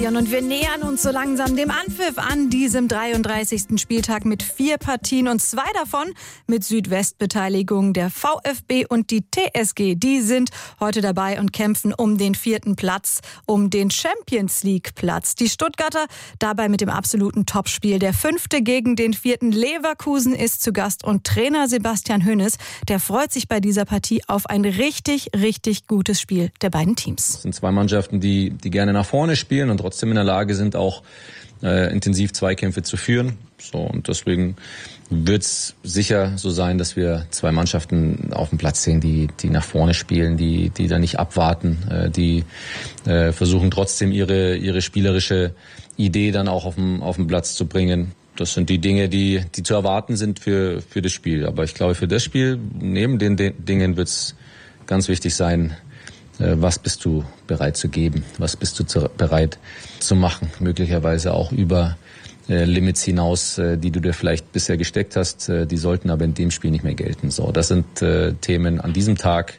Und wir nähern uns so langsam dem Anpfiff an diesem 33. Spieltag mit 4 Partien und 2 davon mit Südwestbeteiligung. Der VfB und die TSG, die sind heute dabei und kämpfen um den 4. Platz, um den Champions-League-Platz. Die Stuttgarter dabei mit dem absoluten Topspiel. Der 5. gegen den 4. Leverkusen ist zu Gast und Trainer Sebastian Hoeneß, der freut sich bei dieser Partie auf ein richtig, richtig gutes Spiel der beiden Teams. Es sind 2 Mannschaften, die gerne nach vorne spielen und trotzdem in der Lage sind, auch intensiv Zweikämpfe zu führen. So, und deswegen wird es sicher so sein, dass wir 2 Mannschaften auf dem Platz sehen, die nach vorne spielen, die da nicht abwarten, die versuchen trotzdem ihre spielerische Idee dann auch auf den Platz zu bringen. Das sind die Dinge, die zu erwarten sind für das Spiel. Aber ich glaube, für das Spiel, neben den Dingen, wird es ganz wichtig sein, was bist du bereit zu geben? Was bist du bereit zu machen? Möglicherweise auch über Limits hinaus, die du dir vielleicht bisher gesteckt hast. Die sollten aber in dem Spiel nicht mehr gelten. So, das sind Themen an diesem Tag,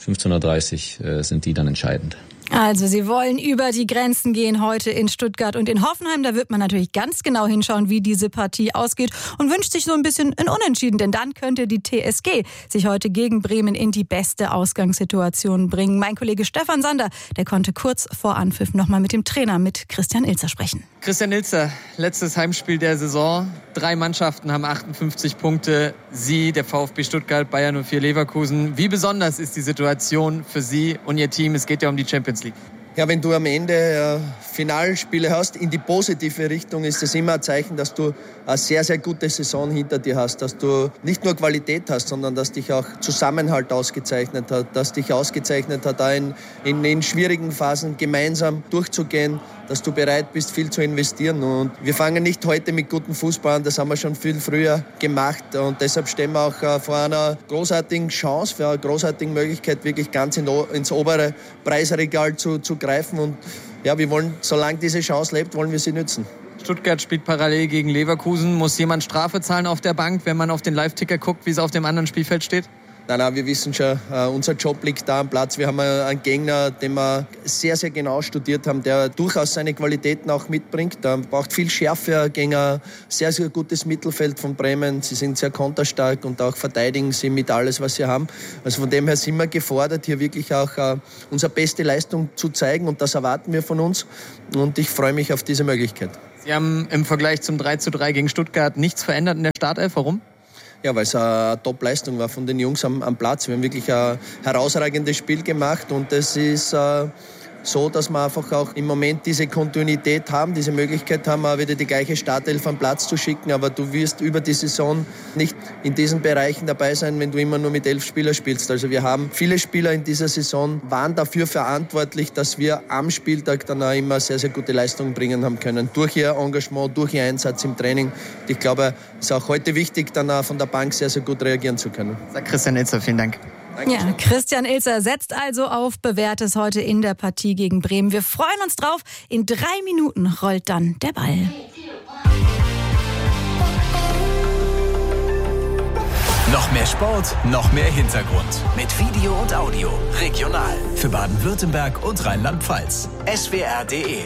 15:30 Uhr, sind die dann entscheidend. Also Sie wollen über die Grenzen gehen heute in Stuttgart und in Hoffenheim. Da wird man natürlich ganz genau hinschauen, wie diese Partie ausgeht und wünscht sich so ein bisschen ein Unentschieden. Denn dann könnte die TSG sich heute gegen Bremen in die beste Ausgangssituation bringen. Mein Kollege Stefan Sander, der konnte kurz vor Anpfiff nochmal mit dem Trainer, mit Christian Ilzer, sprechen. Christian Ilzer, letztes Heimspiel der Saison. 3 Mannschaften haben 58 Punkte. Sie, der VfB Stuttgart, Bayern 04 Leverkusen. Wie besonders ist die Situation für Sie und Ihr Team? Es geht ja um die Champions League. Ja, wenn du am Ende Finalspiele hast, in die positive Richtung, ist es immer ein Zeichen, dass du eine sehr, sehr gute Saison hinter dir hast. Dass du nicht nur Qualität hast, sondern dass dich auch Zusammenhalt ausgezeichnet hat. Dass dich ausgezeichnet hat, auch in schwierigen Phasen gemeinsam durchzugehen. Dass du bereit bist, viel zu investieren. Und wir fangen nicht heute mit gutem Fußball an, das haben wir schon viel früher gemacht. Und deshalb stehen wir auch vor einer großartigen Chance, für eine großartige Möglichkeit, wirklich ganz ins obere Preisregal zu greifen. Und ja, wir wollen, solange diese Chance lebt, wollen wir sie nützen. Stuttgart spielt parallel gegen Leverkusen. Muss jemand Strafe zahlen auf der Bank, wenn man auf den Live-Ticker guckt, wie es auf dem anderen Spielfeld steht? Nein, wir wissen schon, unser Job liegt da am Platz. Wir haben einen Gegner, den wir sehr, sehr genau studiert haben, der durchaus seine Qualitäten auch mitbringt. Er braucht viel Schärfe gegen ein sehr, sehr gutes Mittelfeld von Bremen. Sie sind sehr konterstark und auch verteidigen sie mit alles, was sie haben. Also von dem her sind wir gefordert, hier wirklich auch unsere beste Leistung zu zeigen und das erwarten wir von uns. Und ich freue mich auf diese Möglichkeit. Sie haben im Vergleich zum 3:3 gegen Stuttgart nichts verändert in der Startelf. Warum? Ja, weil es eine Top-Leistung war von den Jungs am Platz. Wir haben wirklich ein herausragendes Spiel gemacht und es ist so, dass wir einfach auch im Moment diese Kontinuität haben, diese Möglichkeit haben, auch wieder die gleiche Startelf am Platz zu schicken. Aber du wirst über die Saison nicht in diesen Bereichen dabei sein, wenn du immer nur mit 11 Spielern spielst. Also wir haben viele Spieler in dieser Saison, waren dafür verantwortlich, dass wir am Spieltag dann auch immer sehr, sehr gute Leistungen bringen haben können. Durch ihr Engagement, durch ihr Einsatz im Training. Und ich glaube, es ist auch heute wichtig, dann auch von der Bank sehr, sehr gut reagieren zu können. Sagt Christian Ilzer, vielen Dank. Ja, Christian Ilzer setzt also auf Bewährtes heute in der Partie gegen Bremen. Wir freuen uns drauf. In 3 Minuten rollt dann der Ball. Noch mehr Sport, noch mehr Hintergrund. Mit Video und Audio. Regional. Für Baden-Württemberg und Rheinland-Pfalz. swr.de